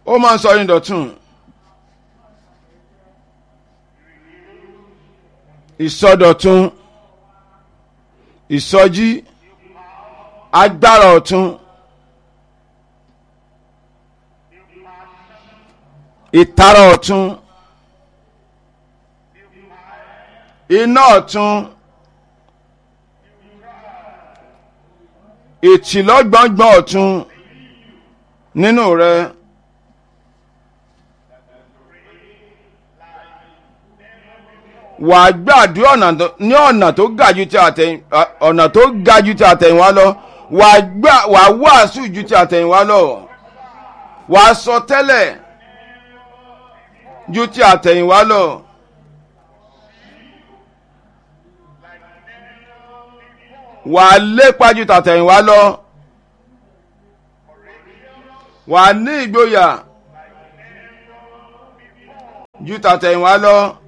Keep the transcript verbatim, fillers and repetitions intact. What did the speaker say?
ó máa ń sọ ní dọ̀tun. Ìsọdọ̀tun, ìsọjí, agbára ọ̀tun, ìtara ọ̀tun, iná ọ̀tun, ìtìlọ́gbọ̀ngbọ̀n ọ̀tun nínú rẹ. Wà á gbàdúrà ní ọ̀nà tó ga jù ti àtẹ̀yìn ọ̀nà tó ga jù ti àtẹ̀yìnwá lọ. Wà á gbà wà á wàásù jù ti àtẹ̀yìnwá lọ. Wà á sọ tẹ́lẹ̀ jù ti àtẹ̀yìnwá lọ. Wà á lépa jù ti àtẹ̀yìnwá lọ. Wà á ní ìgboyà jù ti àtẹ̀yìnwá lọ.